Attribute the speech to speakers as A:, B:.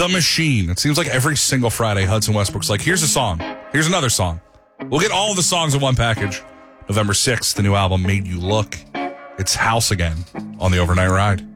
A: The Machine. It seems like every single Friday, Hudson Westbrook's like, here's a song. Here's another song. We'll get all the songs in one package. November 6th, the new album, Made You Look. It's House again on the Overnight Ride.